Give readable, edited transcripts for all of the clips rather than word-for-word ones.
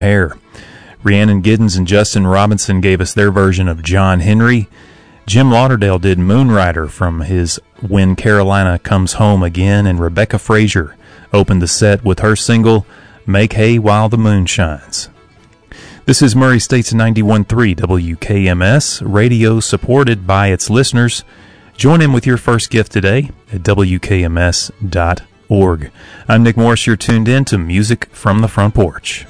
Hair. Rhiannon Giddens and Justin Robinson gave us their version of John Henry. Jim Lauderdale did Moonrider from his When Carolina Comes Home Again, and Rebecca Frazier opened the set with her single Make Hay While the Moon Shines. This is Murray State's 91.3 WKMS, radio supported by its listeners. Join in with your first gift today at WKMS.org. I'm Nick Morris. You're tuned in to Music from the Front Porch.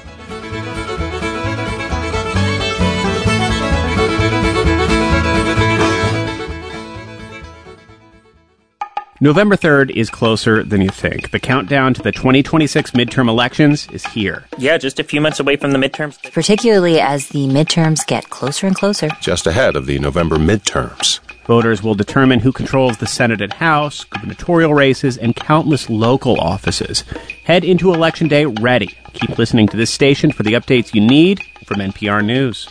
November 3rd is closer than you think. The countdown to the 2026 midterm elections is here. Yeah, just a few months away from the midterms. Particularly as the midterms get closer and closer. Just ahead of the November midterms. Voters will determine who controls the Senate and House, gubernatorial races, and countless local offices. Head into Election Day ready. Keep listening to this station for the updates you need from NPR News.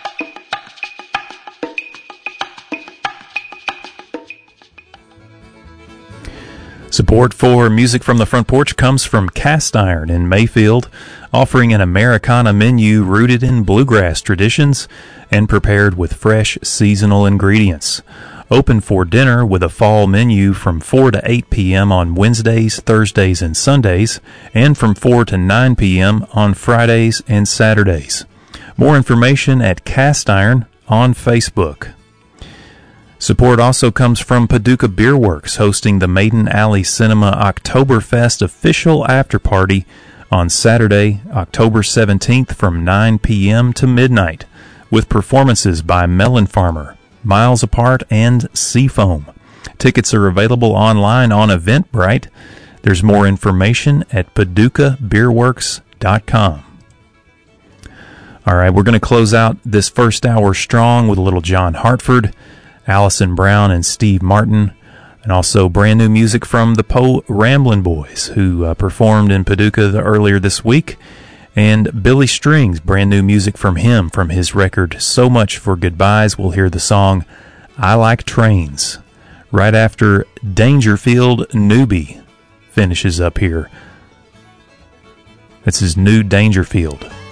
Support for Music from the Front Porch comes from Cast Iron in Mayfield, offering an Americana menu rooted in bluegrass traditions and prepared with fresh seasonal ingredients. Open for dinner with a fall menu from 4 to 8 p.m. on Wednesdays, Thursdays, and Sundays, and from 4 to 9 p.m. on Fridays and Saturdays. More information at Cast Iron on Facebook. Support also comes from Paducah Beer Works, hosting the Maiden Alley Cinema Oktoberfest official afterparty on Saturday, October 17th from 9 p.m. to midnight, with performances by Melon Farmer, Miles Apart, and Seafoam. Tickets are available online on Eventbrite. There's more information at PaducahBeerWorks.com. All right, we're going to close out this first hour strong with a little John Hartford, Allison Brown, and Steve Martin, and also brand new music from the Poe Ramblin' Boys, who performed in Paducah earlier this week, and Billy Strings, brand new music from him from his record So Much for Goodbyes. We'll hear the song I Like Trains right after Dangerfield Newbie finishes up here. This is New Dangerfield.